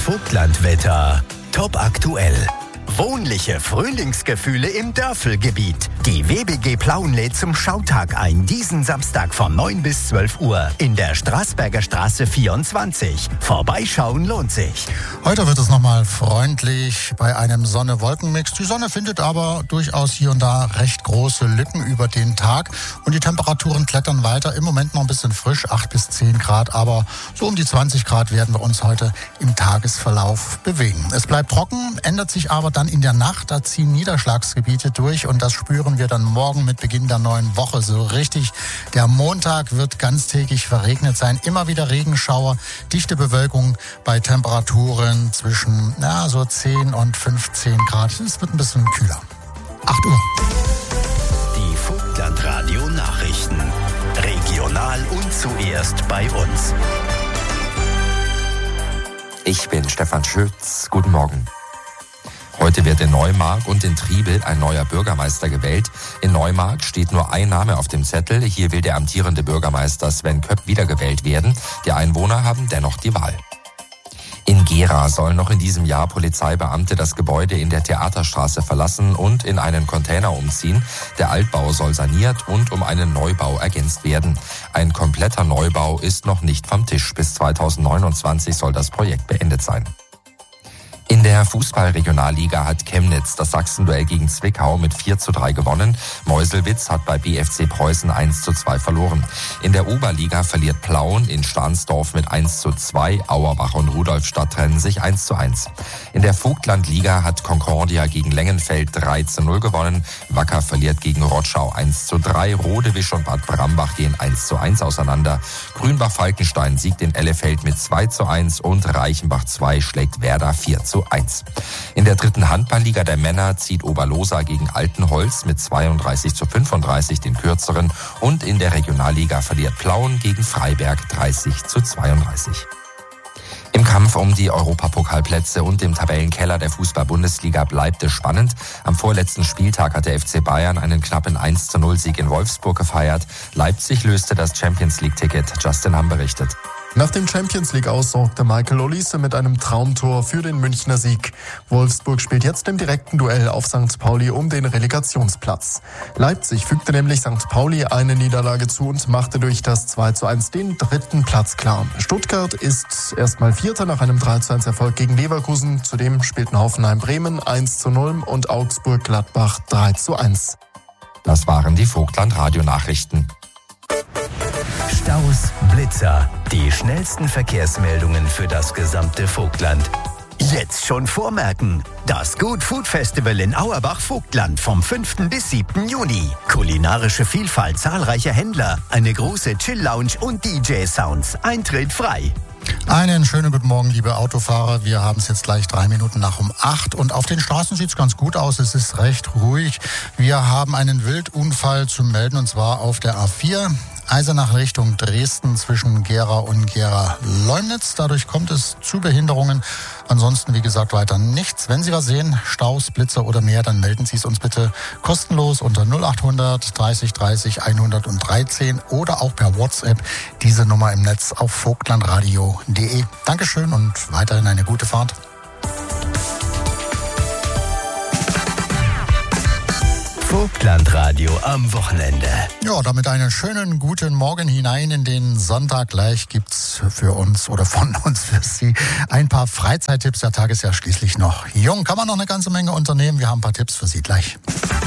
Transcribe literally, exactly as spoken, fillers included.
Vogtlandwetter. Top aktuell. Wohnliche Frühlingsgefühle im Dörfelgebiet. Die W B G Plauen lädt zum Schautag ein, diesen Samstag von neun bis zwölf Uhr in der Straßberger Straße vierundzwanzig. Vorbeischauen lohnt sich. Heute wird es nochmal freundlich bei einem Sonne-Wolken-Mix. Die Sonne findet aber durchaus hier und da recht große Lücken über den Tag. Und die Temperaturen klettern weiter. Im Moment noch ein bisschen frisch, acht bis zehn Grad. Aber so um die zwanzig Grad werden wir uns heute im Tagesverlauf bewegen. Es bleibt trocken, ändert sich aber dann in der Nacht. Da ziehen Niederschlagsgebiete durch. Und das spüren wir dann morgen mit Beginn der neuen Woche so richtig. Der Montag wird ganztägig verregnet sein. Immer wieder Regenschauer, dichte Bewölkung bei Temperaturen zwischen na, so zehn und fünfzehn Grad. Es wird ein bisschen kühler. acht Uhr. Die Vogtlandradio Nachrichten. Regional und zuerst bei uns. Ich bin Stefan Schütz. Guten Morgen. Heute wird in Neumark und in Triebel ein neuer Bürgermeister gewählt. In Neumark steht nur ein Name auf dem Zettel. Hier will der amtierende Bürgermeister Sven Köpp wiedergewählt werden. Die Einwohner haben dennoch die Wahl. In Gera sollen noch in diesem Jahr Polizeibeamte das Gebäude in der Theaterstraße verlassen und in einen Container umziehen. Der Altbau soll saniert und um einen Neubau ergänzt werden. Ein kompletter Neubau ist noch nicht vom Tisch. Bis zweitausendneunundzwanzig soll das Projekt beendet sein. In der Fußball-Regionalliga hat Chemnitz das Sachsenduell gegen Zwickau mit vier zu drei gewonnen. Meuselwitz hat bei B F C Preußen eins zu zwei verloren. In der Oberliga verliert Plauen in Stahnsdorf mit eins zu zwei. Auerbach und Rudolfstadt trennen sich eins zu eins. In der Vogtlandliga hat Concordia gegen Lengenfeld drei zu null gewonnen. Wacker verliert gegen Rotschau eins zu drei. Rodewisch und Bad Brambach gehen eins zu eins auseinander. Grünbach-Falkenstein siegt in Ellefeld mit zwei zu eins und Reichenbach zwei schlägt Werder vier zu eins. In der dritten Handballliga der Männer zieht Oberlosa gegen Altenholz mit zweiunddreißig zu fünfunddreißig den kürzeren und in der Regionalliga verliert Plauen gegen Freiberg dreißig zu zweiunddreißig. Im Kampf um die Europapokalplätze und im Tabellenkeller der Fußball-Bundesliga bleibt es spannend. Am vorletzten Spieltag hat der F C Bayern einen knappen eins zu null Sieg in Wolfsburg gefeiert. Leipzig löste das Champions-League-Ticket. Justin Hamm berichtet. Nach dem Champions-League-Aus sorgte Michael Olise mit einem Traumtor für den Münchner Sieg. Wolfsburg spielt jetzt im direkten Duell auf Sankt Pauli um den Relegationsplatz. Leipzig fügte nämlich Sankt Pauli eine Niederlage zu und machte durch das zwei zu eins den dritten Platz klar. Stuttgart ist erstmal Vierter nach einem drei zu eins Erfolg gegen Leverkusen. Zudem spielten Hoffenheim-Bremen eins zu null und Augsburg-Gladbach drei zu eins. Das waren die Vogtland-Radio-Nachrichten. Staus, Blitzer, die schnellsten Verkehrsmeldungen für das gesamte Vogtland. Jetzt schon vormerken. Das Good Food Festival in Auerbach-Vogtland vom fünften bis siebten Juni. Kulinarische Vielfalt zahlreicher Händler, eine große Chill-Lounge und D J-Sounds. Eintritt frei. Einen schönen guten Morgen, liebe Autofahrer. Wir haben es jetzt gleich drei Minuten nach um acht und auf den Straßen sieht es ganz gut aus. Es ist recht ruhig. Wir haben einen Wildunfall zu melden und zwar auf der A vier. Eisenach Richtung Dresden zwischen Gera und Gera-Leumnitz. Dadurch kommt es zu Behinderungen. Ansonsten, wie gesagt, weiter nichts. Wenn Sie was sehen, Staus, Blitzer oder mehr, dann melden Sie es uns bitte kostenlos unter null achthundert dreißig dreißig hundertdreizehn oder auch per WhatsApp diese Nummer im Netz auf vogtlandradio punkt de. Dankeschön und weiterhin eine gute Fahrt. Vogtlandradio am Wochenende. Ja, damit einen schönen guten Morgen hinein in den Sonntag. Gleich gibt's für uns oder von uns für Sie ein paar Freizeittipps. Der Tag ist ja schließlich noch jung. Kann man noch eine ganze Menge unternehmen. Wir haben ein paar Tipps für Sie gleich.